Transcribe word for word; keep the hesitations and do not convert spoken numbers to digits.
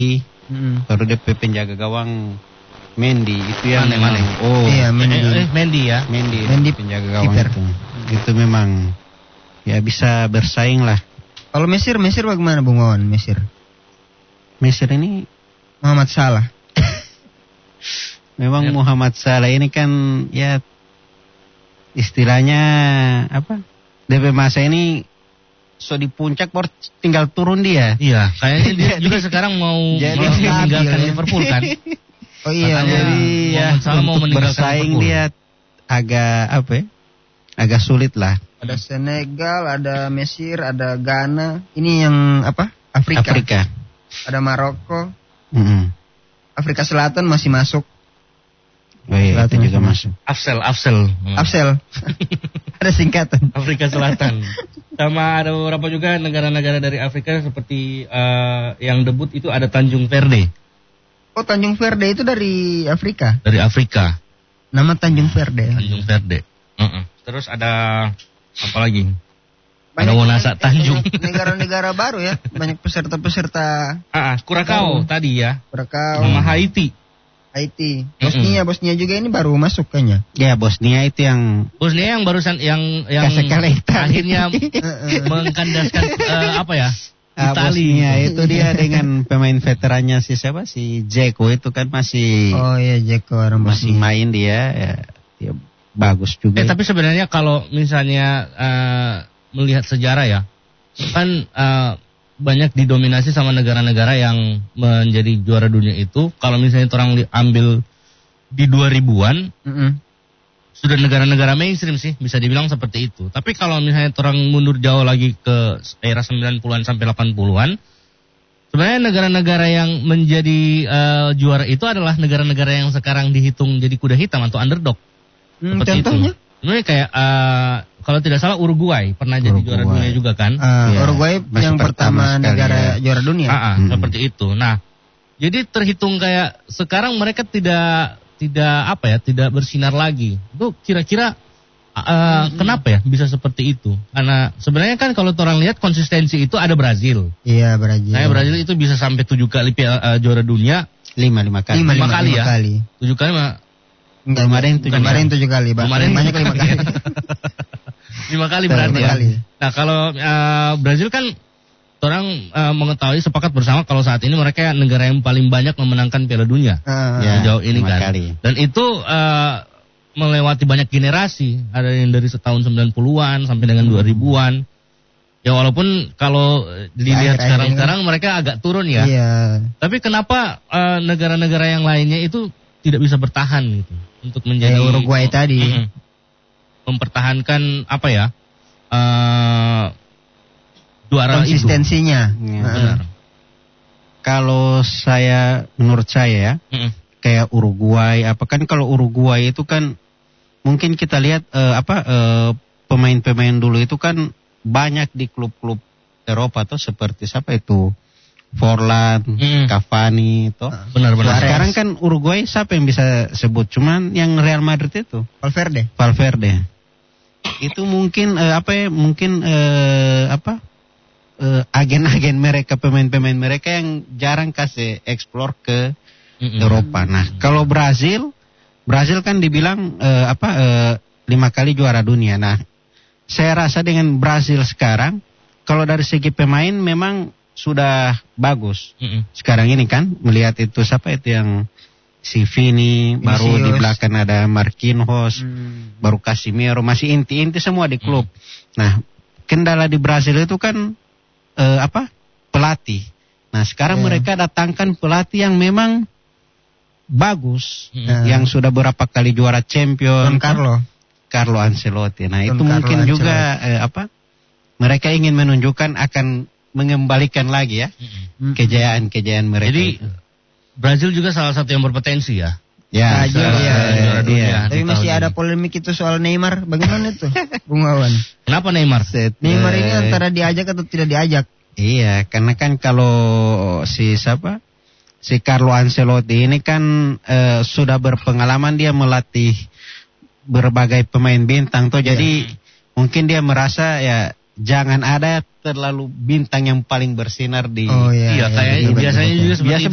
Hmm. Baru D P penjaga gawang Mendy itu yang Mane, memang Mane. oh Iya, Mendy. Eh, eh, Mendy ya. Mendy, Mendy penjaga gawang kiper. itu. Itu memang ya bisa bersaing lah. Kalau Mesir, Mesir bagaimana Bung Wawan? Mesir. Mesir ini Muhammad Salah. memang Ya. Muhammad Salah ini kan ya istilahnya apa? D P masa ini so di puncak baru tinggal turun dia. Iya, kayaknya dia Jadi- juga sekarang mau, jadi mau stabil meninggalkan ya. Liverpool kan. Oh iya, Makanya Jadi ya Muhammad Salah mau untuk meninggalkan bersaing Liverpool. dia agak apa ya? Agak sulit lah. ada Senegal, ada Mesir, ada Ghana. Ini yang apa? Afrika. Afrika. Ada Maroko. Mm-mm. Afrika Selatan masih masuk. Oh iya, Selatan itu juga masih masuk. Afsel, Afsel. Hmm. Afsel. Ada singkatan. Afrika Selatan. Sama ada beberapa juga negara-negara dari Afrika seperti eh, yang debut itu ada Tanjung Verde Oh, Tanjung Verde itu dari Afrika. dari Afrika. Nama Tanjung Verde. Tanjung Verde. Mm-mm. Terus ada apa lagi? Banyak Ada Wonasa Tanjung. banyak negara-negara baru ya. Banyak peserta-peserta Ah, ah, Kurakao tadi ya. Kurakao, Sama Haiti. Haiti. Bosnia, Bosnia juga ini baru masuk kayaknya. Ya Bosnia itu yang Bosnia yang barusan yang yang Kasekaleta. akhirnya mengkandaskan eh, apa ya? ah, Itali. Bosnia itu dia dengan pemain veterannya si siapa si Dzeko itu kan masih Oh iya, Dzeko orang masih Bosnia. main dia ya, dia bagus juga. Eh tapi sebenarnya kalau misalnya eh, melihat sejarah ya, kan eh, banyak didominasi sama negara-negara yang menjadi juara dunia itu. Kalau misalnya orang li- ambil di dua ribuan, Mm-mm. sudah negara-negara mainstream sih, bisa dibilang seperti itu. Tapi kalau misalnya orang mundur jauh lagi ke era sembilan puluhan sampai delapan puluhan, sebenarnya negara-negara yang menjadi eh, juara itu adalah negara-negara yang sekarang dihitung jadi kuda hitam atau underdog. Hmm, Seperti contohnya? itu. Sebenarnya kayak eh, kalau tidak salah Uruguay pernah jadi juara Uruguay. dunia juga kan? Ah, Iya, Uruguay masih yang pertama pertama sekali negara ya. juara dunia. Ah, ah, Hmm. seperti itu. Nah, jadi terhitung kayak sekarang mereka tidak tidak apa ya, tidak bersinar lagi. Itu kira-kira uh, kenapa ya bisa seperti itu? Karena sebenarnya kan kalau orang lihat konsistensi itu ada Brazil. Iya, Brazil. Nah, Brazil itu bisa sampai tujuh kali uh, juara dunia, lima lima kali. lima, lima lima, kali lima ya? kali. tujuh kali mah Enggak, Kemarin tujuh kemarin kali. tujuh kali, Bang. Kemarin banyak tujuh lima kali. kali. lima kali Lima berarti ya. kali. Nah, kalau uh, Brazil kan orang uh, mengetahui sepakat bersama kalau saat ini mereka negara yang paling banyak memenangkan Piala Dunia. Ah, Ya. Sejauh ini lima kan. kali. Dan itu uh, melewati banyak generasi. Ada yang dari setahun sembilan puluhan sampai dengan dua ribuan. Ya walaupun kalau dilihat Akhir-akhir sekarang-sekarang mereka agak turun ya. Iya. Tapi kenapa uh, negara-negara yang lainnya itu tidak bisa bertahan gitu untuk menjadi Kayak Uruguay tadi. Mm-mm. Mempertahankan apa ya? Uh, juara itu. Konsistensinya. Ya, Ah. Benar. Kalau saya menurut saya ya Mm-mm. kayak Uruguay apa kan kalau Uruguay itu kan mungkin kita lihat eh, apa eh, pemain-pemain dulu itu kan banyak di klub-klub Eropa tuh seperti siapa itu Forlan, Mm. Cavani itu. Benar-benar. Nah, sekarang kan Uruguay siapa yang bisa sebut? Cuman yang Real Madrid itu Valverde. Valverde. Itu mungkin eh, apa ya? Mungkin eh, apa? eh, agen-agen mereka, pemain-pemain mereka yang jarang kasih eksplor ke Mm-mm. Eropa. Nah, kalau Brazil, Brazil kan dibilang eh, apa eh, lima kali juara dunia. Nah, saya rasa dengan Brazil sekarang, kalau dari segi pemain memang sudah bagus. Mm-mm. Sekarang ini kan melihat itu siapa itu yang si Vini, baru di Vinicius. belakang ada Marquinhos, Hmm. baru Casemiro, masih inti-inti semua di klub. Nah, kendala di Brazil itu kan eh, apa? Pelatih. Nah, sekarang Ya. mereka datangkan pelatih yang memang bagus, Hmm. yang sudah berapa kali juara champion. Don Carlo. Carlo Ancelotti. Nah, Don itu Carlo mungkin Ancelotti. juga eh, apa? Mereka ingin menunjukkan akan mengembalikan lagi ya Hmm. kejayaan-kejayaan mereka. Jadi itu. Brazil juga salah satu yang berpotensi ya. Ya, Brazil, eh, iya, eh, juara dunia. iya. Tapi di masih tahun ada ini. polemik itu soal Neymar. Bagaimana itu, Bung Wawan? Kenapa Neymar? Set, Neymar ini eh, antara diajak atau tidak diajak? Iya, karena kan kalau si siapa? Si Carlo Ancelotti ini kan eh, sudah berpengalaman dia melatih berbagai pemain bintang tuh. Jadi mungkin dia merasa ya jangan ada terlalu bintang yang paling bersinar di Oh iya. Iya, kayaknya betul, betul, biasanya betul. juga seperti Biasa